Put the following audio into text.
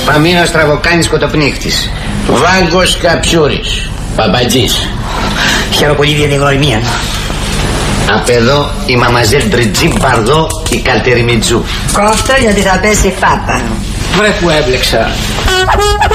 Παμίνος Τραβοκάνης Κοτοπνίχτης. Βάγκος Καψούρης. Παπατζής. Χαίρομαι πολύ για την γνωριμία. Απ' εδώ η Μαμαζέλ Μπριτζή Μπαρδό, η Καλτεριμιτζού. Κόφτω γιατί θα πέσει φάπα. Βρε που έμπλεξα.